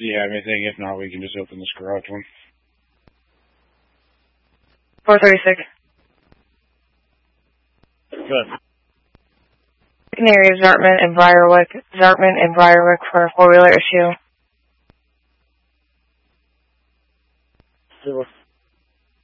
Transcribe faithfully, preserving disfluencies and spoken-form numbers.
Do you have anything? If not, we can just open this garage one. four thirty-six. Good. Canary, Zartman and Briarwick. Zartman and Briarwick for a four-wheeler issue. Zero.